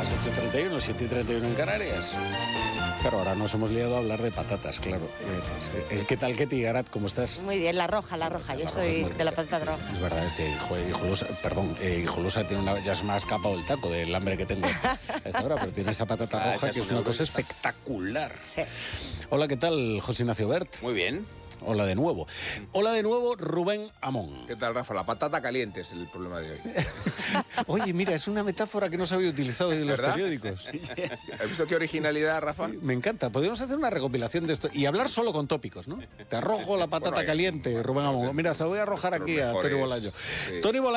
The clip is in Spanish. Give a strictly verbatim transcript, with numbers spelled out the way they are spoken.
las ocho y treinta y uno, siete y treinta y uno en Canarias. Pero ahora nos hemos liado a hablar de patatas, claro. Eh, ¿Qué tal, Ketty Garat? ¿Cómo estás? Muy bien, la roja, la roja. Yo La soy roja es de la patata roja. Es verdad, es que joder, Hijolosa, perdón, eh, Hijolosa tiene una, ya se me ha escapado el taco del hambre que tengo a esta hora, pero tiene esa patata Ah, roja que es una cosa esta. espectacular. Sí. Hola, ¿qué tal, José Ignacio Bert? Muy bien. Hola de nuevo. Hola de nuevo, Rubén Amón. ¿Qué tal, Rafa? La patata caliente es el problema de hoy. Oye, mira, es una metáfora que no se había utilizado en los ¿Verdad? periódicos. ¿Has visto qué originalidad, Rafa? Me encanta. Podríamos hacer una recopilación de esto y hablar solo con tópicos, ¿no? Te arrojo la patata Bueno, caliente, Rubén Amón. Mira, se lo voy a arrojar Los aquí a mejores, Tony Bolaño. sí. Tony Bolaño.